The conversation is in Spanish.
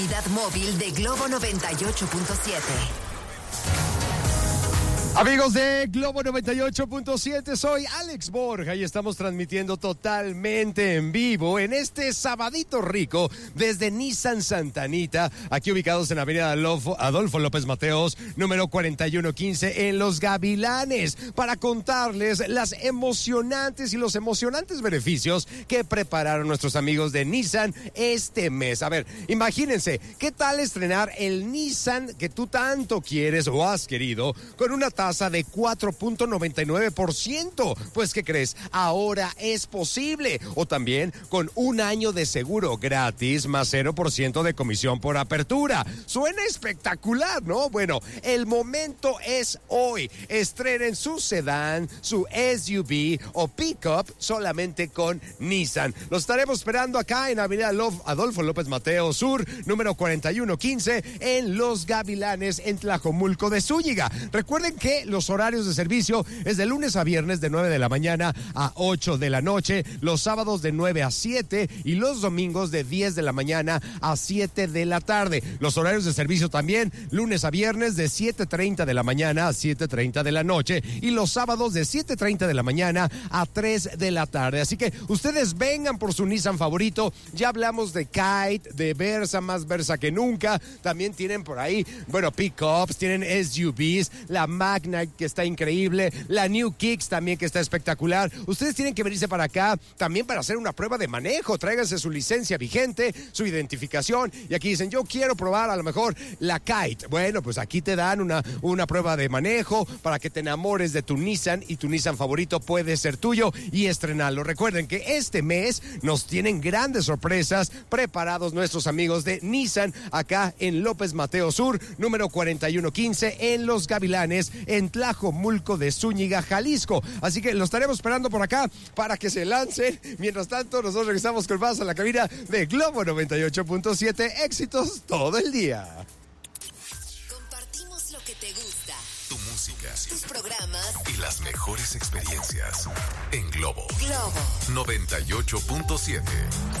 Unidad móvil de Globo 98.7. Amigos de Globo 98.7, soy Alex Borja y estamos transmitiendo totalmente en vivo en este sabadito rico desde Nissan Santa Anita, aquí ubicados en Avenida Adolfo López Mateos, número 4115 en Los Gavilanes, para contarles las emocionantes y los emocionantes beneficios que prepararon nuestros amigos de Nissan este mes. A ver, imagínense, ¿qué tal estrenar el Nissan que tú tanto quieres o has querido con una tasa de 4.99%? Pues, ¿qué crees? Ahora es posible. O también con un año de seguro gratis más 0% de comisión por apertura. Suena espectacular, ¿no? Bueno, el momento es hoy. Estrenen su sedán, su SUV o pickup solamente con Nissan. Los estaremos esperando acá en Avenida Adolfo López Mateos Sur, número 4115 en Los Gavilanes, en Tlajomulco de Zúñiga. Recuerden que los horarios de servicio es de lunes a viernes de 9 de la mañana a 8 de la noche, los sábados de 9 a 7 y los domingos de 10 de la mañana a 7 de la tarde. Los horarios de servicio también lunes a viernes de 7:30 de la mañana a 7:30 de la noche y los sábados de 7:30 de la mañana a 3 de la tarde. Así que ustedes vengan por su Nissan favorito. Ya hablamos de Kite, de Versa, más Versa que nunca. También tienen por ahí, bueno, pickups, tienen SUVs, la Magna que está increíble, la New Kicks también que está espectacular. Ustedes tienen que venirse para acá también para hacer una prueba de manejo. Tráiganse su licencia vigente, su identificación y aquí dicen, yo quiero probar a lo mejor la Kite. Bueno, pues aquí te dan una prueba de manejo para que te enamores de tu Nissan y tu Nissan favorito puede ser tuyo y estrenarlo. Recuerden que este mes nos tienen grandes sorpresas preparados nuestros amigos de Nissan acá en López Mateos Sur, número 4115 en Los Gavilanes, en Tlajomulco de Zúñiga, Jalisco. Así que lo estaremos esperando por acá para que se lancen. Mientras tanto, nosotros regresamos con más a la cabina de Globo 98.7. Éxitos todo el día. Compartimos lo que te gusta. Tu música, Tus programas y las mejores experiencias en Globo Globo 98.7.